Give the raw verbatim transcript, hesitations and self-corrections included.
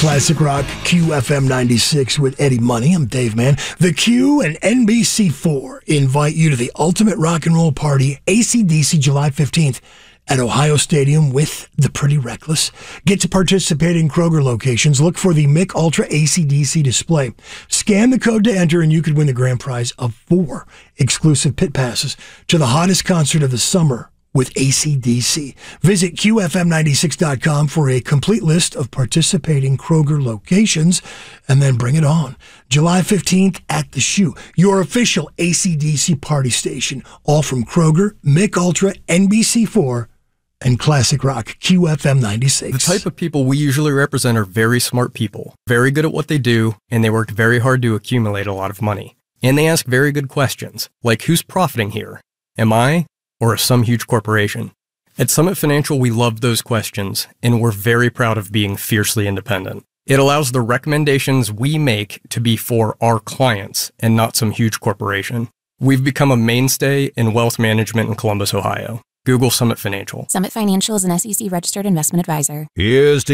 Classic Rock Q F M ninety-six with Eddie Money. I'm Dave Mann. The Q and N B C four invite you to the Ultimate Rock and Roll Party, A C D C, July fifteenth at Ohio Stadium with the Pretty Reckless. Get to participating Kroger locations. Look for the Mick Ultra A C D C display. Scan the code to enter and you could win the grand prize of four exclusive pit passes to the hottest concert of the summer with A C D C. Visit Q F M ninety-six dot com for a complete list of participating Kroger locations, and then bring it on. July fifteenth at the Shoe, your official A C D C party station. All from Kroger, Mick Ultra, N B C four, and Classic Rock Q F M ninety-six. The type of people we usually represent are very smart people, very good at what they do, and they worked very hard to accumulate a lot of money. And they ask very good questions, like who's profiting here? Am I? Or some huge corporation? At Summit Financial, we love those questions, and we're very proud of being fiercely independent. It allows the recommendations we make to be for our clients and not some huge corporation. We've become a mainstay in wealth management in Columbus, Ohio. Google Summit Financial. Summit Financial is an S E C registered investment advisor. Here's to